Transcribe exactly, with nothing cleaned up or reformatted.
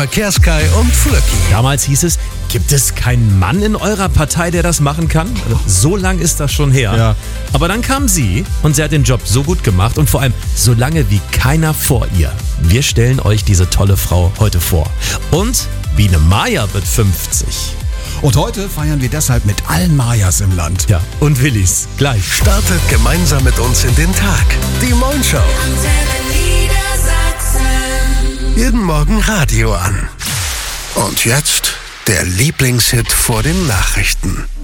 Verkehrskai und Flöcki. Damals hieß es, gibt es keinen Mann in eurer Partei, der das machen kann? Also, so lang ist das schon her. Ja. Aber dann kam sie und sie hat den Job so gut gemacht und vor allem so lange wie keiner vor ihr. Wir stellen euch diese tolle Frau heute vor. Und Biene Maya wird fünfzig. Und heute feiern wir deshalb mit allen Mayas im Land. Ja, und Willis, gleich. Startet gemeinsam mit uns in den Tag. Die Moin Show. Jeden Morgen Radio an. Und jetzt der Lieblingshit vor den Nachrichten.